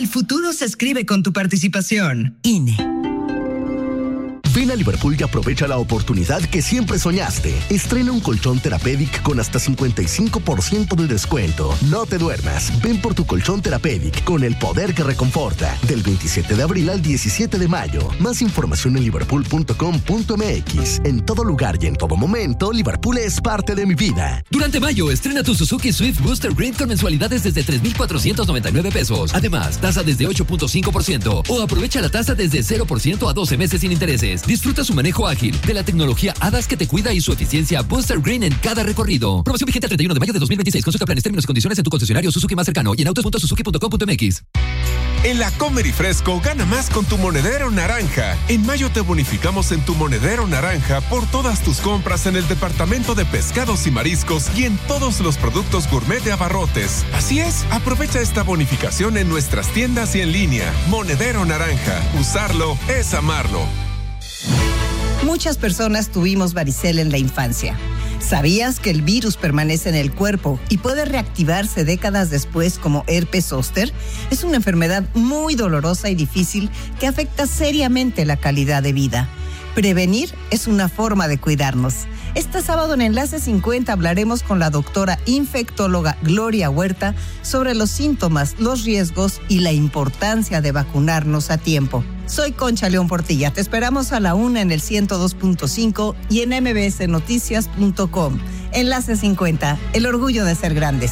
El futuro se escribe con tu participación. INE. Ven a Liverpool y aprovecha la oportunidad que siempre soñaste. Estrena un colchón Therapeutic con hasta 55% de descuento. No te duermas. Ven por tu colchón Therapeutic con el poder que reconforta. Del 27 de abril al 17 de mayo. Más información en liverpool.com.mx. En todo lugar y en todo momento, Liverpool es parte de mi vida. Durante mayo, estrena tu Suzuki Swift Booster Green con mensualidades desde 3,499 pesos. Además, tasa desde 8.5% o aprovecha la tasa desde 0% a 12 meses sin intereses. Disfruta su manejo ágil, de la tecnología HADAS que te cuida y su eficiencia Booster Green en cada recorrido. Promoción vigente el 31 de mayo de 2026. Consulta planes, términos y condiciones en tu concesionario Suzuki más cercano y en autos.suzuki.com.mx. En la Comer y Fresco gana más con tu monedero naranja. En mayo te bonificamos en tu monedero naranja por todas tus compras en el departamento de pescados y mariscos y en todos los productos gourmet de Abarrotes. Así es, aprovecha esta bonificación en nuestras tiendas y en línea. Monedero naranja. Usarlo es amarlo. Muchas personas tuvimos varicela en la infancia. ¿Sabías que el virus permanece en el cuerpo y puede reactivarse décadas después como herpes zóster? Es una enfermedad muy dolorosa y difícil que afecta seriamente la calidad de vida. Prevenir es una forma de cuidarnos. Este sábado en Enlace 50 hablaremos con la doctora infectóloga Gloria Huerta sobre los síntomas, los riesgos y la importancia de vacunarnos a tiempo. Soy Concha León Portilla. Te esperamos a la 1 en el 102.5 y en mbsnoticias.com. Enlace 50, el orgullo de ser grandes.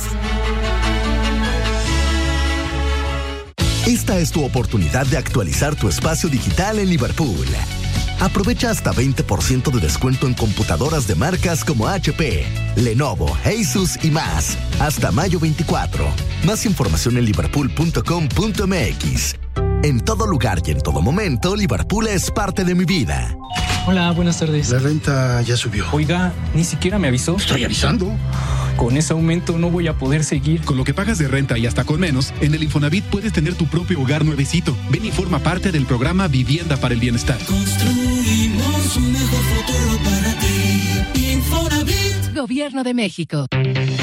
Esta es tu oportunidad de actualizar tu espacio digital en Liverpool. Aprovecha hasta 20% de descuento en computadoras de marcas como HP, Lenovo, Asus y más. Hasta mayo 24. Más información en liverpool.com.mx. En todo lugar y en todo momento, Liverpool es parte de mi vida. Hola, buenas tardes. La renta ya subió. Oiga, ni siquiera me avisó. Estoy avisando. Con ese aumento no voy a poder seguir. Con lo que pagas de renta y hasta con menos, en el Infonavit puedes tener tu propio hogar nuevecito. Ven y forma parte del programa Vivienda para el Bienestar. Construimos un mejor futuro para ti. Infonavit. Gobierno de México.